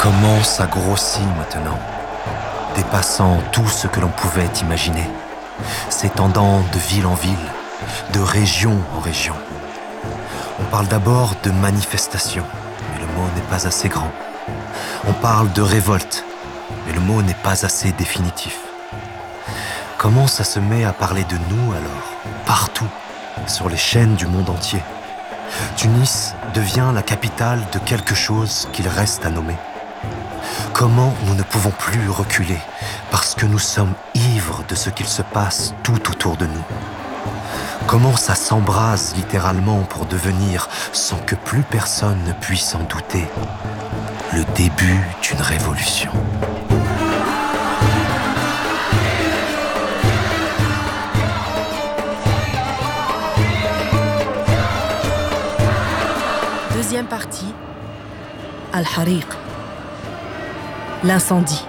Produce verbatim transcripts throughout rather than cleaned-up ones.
Comment ça grossit maintenant, dépassant tout ce que l'on pouvait imaginer, s'étendant de ville en ville, de région en région. On parle d'abord de manifestation, mais le mot n'est pas assez grand. On parle de révolte, mais le mot n'est pas assez définitif. Comment ça se met à parler de nous alors, partout, sur les chaînes du monde entier? Tunis devient la capitale de quelque chose qu'il reste à nommer. Comment nous ne pouvons plus reculer parce que nous sommes ivres de ce qu'il se passe tout autour de nous? Comment ça s'embrase littéralement pour devenir, sans que plus personne ne puisse en douter, le début d'une révolution? Deuxième partie, Al-Hariq, l'incendie.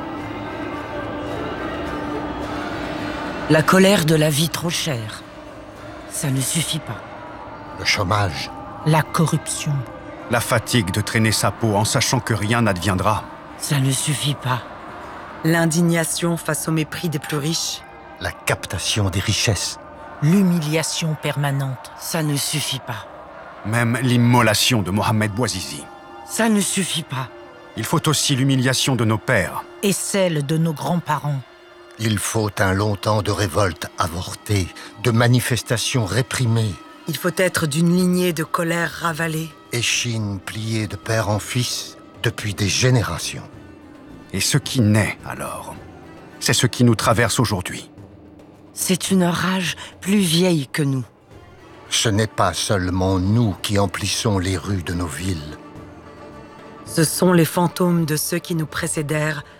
La colère de la vie trop chère, ça ne suffit pas. Le chômage. La corruption. La fatigue de traîner sa peau en sachant que rien n'adviendra. Ça ne suffit pas. L'indignation face au mépris des plus riches. La captation des richesses. L'humiliation permanente. Ça ne suffit pas. Même l'immolation de Mohamed Bouazizi. Ça ne suffit pas. Il faut aussi l'humiliation de nos pères. Et celle de nos grands-parents. Il faut un long temps de révolte avortée, de manifestations réprimées. Il faut être d'une lignée de colère ravalée. Échine pliée de père en fils depuis des générations. Et ce qui naît alors, c'est ce qui nous traverse aujourd'hui. C'est une rage plus vieille que nous. Ce n'est pas seulement nous qui emplissons les rues de nos villes. Ce sont les fantômes de ceux qui nous précédèrent